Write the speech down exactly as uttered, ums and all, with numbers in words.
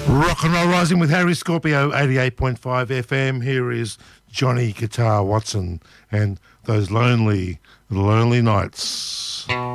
Rock and Roll Rising with Harry Scorpio, eighty-eight point five F M. Here is Johnny Guitar Watson and those lonely, lonely nights.